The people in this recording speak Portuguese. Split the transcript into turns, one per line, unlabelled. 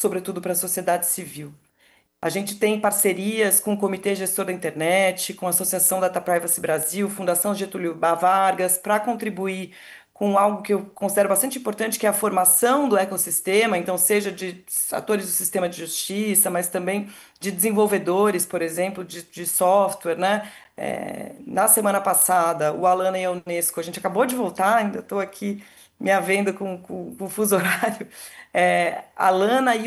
sobretudo para a sociedade civil. A gente tem parcerias com o Comitê Gestor da Internet, com a Associação Data Privacy Brasil, Fundação Getúlio Vargas, para contribuir com algo que eu considero bastante importante, que é a formação do ecossistema, então seja de atores do sistema de justiça, mas também de desenvolvedores, por exemplo, de software, né? Na semana passada, o Alana e a Unesco, a gente acabou de voltar, ainda estou aqui me havendo com o fuso horário. A Alana e